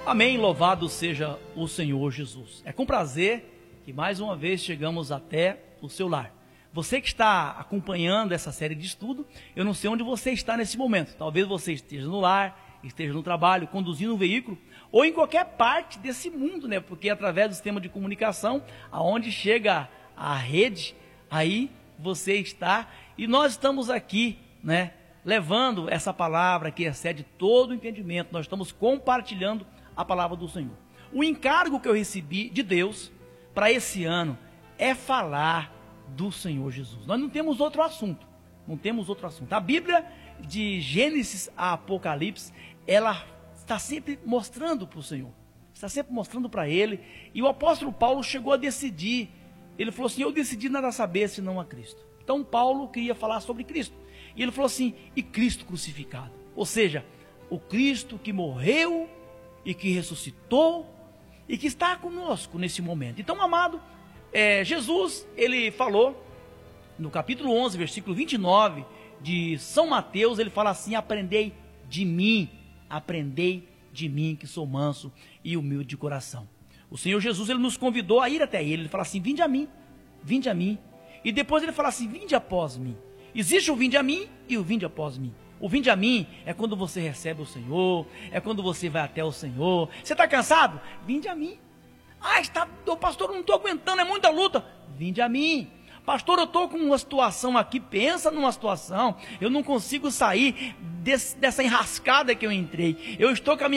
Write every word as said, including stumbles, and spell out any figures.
Amém, louvado seja o Senhor Jesus. É com prazer que mais uma vez chegamos até o seu lar. Você que está acompanhando essa série de estudo, eu não sei onde você está nesse momento. Talvez você esteja no lar, esteja no trabalho, conduzindo um veículo, ou em qualquer parte desse mundo, né? Porque através do sistema de comunicação, aonde chega a rede, aí você está, e nós estamos aqui, né? Levando essa palavra que excede todo o entendimento. Nós estamos compartilhando a palavra do Senhor. O encargo que eu recebi de Deus para esse ano é falar do Senhor Jesus. Nós não temos outro assunto, não temos outro assunto. A Bíblia, de Gênesis a Apocalipse, ela está sempre mostrando para o Senhor, está sempre mostrando para Ele, e o apóstolo Paulo chegou a decidir, ele falou assim, eu decidi nada saber senão a Cristo. Então Paulo queria falar sobre Cristo, e ele falou assim, e Cristo crucificado, ou seja, o Cristo que morreu e que ressuscitou e que está conosco nesse momento. Então, amado, é, Jesus, ele falou no capítulo onze, versículo vinte e nove de São Mateus, ele fala assim, aprendei de mim, aprendei de mim que sou manso e humilde de coração. O Senhor Jesus, ele nos convidou a ir até ele, ele fala assim, vinde a mim, vinde a mim, e depois ele fala assim, vinde após mim. Existe o vinde a mim e o vinde após mim. O vinde a mim é quando você recebe o Senhor, é quando você vai até o Senhor. Você está cansado? Vinde a mim. Ah, está, pastor, eu não estou aguentando, é muita luta. Vinde a mim. Pastor, eu estou com uma situação aqui, pensa numa situação, eu não consigo sair desse, dessa enrascada que eu entrei. Eu estou com a minha